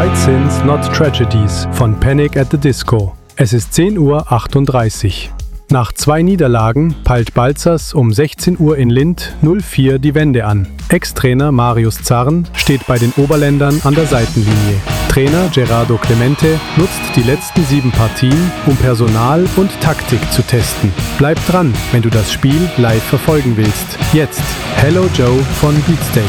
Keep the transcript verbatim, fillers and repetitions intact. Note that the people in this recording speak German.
White Sins Not Tragedies von Panic at the Disco. Es ist zehn Uhr achtunddreißig. Nach zwei Niederlagen peilt Balzers um sechzehn Uhr in Linth null vier die Wende an. Ex-Trainer Marius Zarn steht bei den Oberländern an der Seitenlinie. Trainer Gerardo Clemente nutzt die letzten sieben Partien, um Personal und Taktik zu testen. Bleib dran, wenn du das Spiel live verfolgen willst. Jetzt Hello Joe von Beatstate.